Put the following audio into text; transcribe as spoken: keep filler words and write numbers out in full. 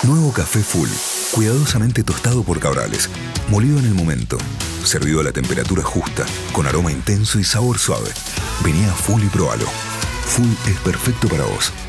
Nuevo café Full, cuidadosamente tostado por Cabrales, molido en el momento, servido a la temperatura justa, con aroma intenso y sabor suave. Vení a Full y probalo. Full es perfecto para vos.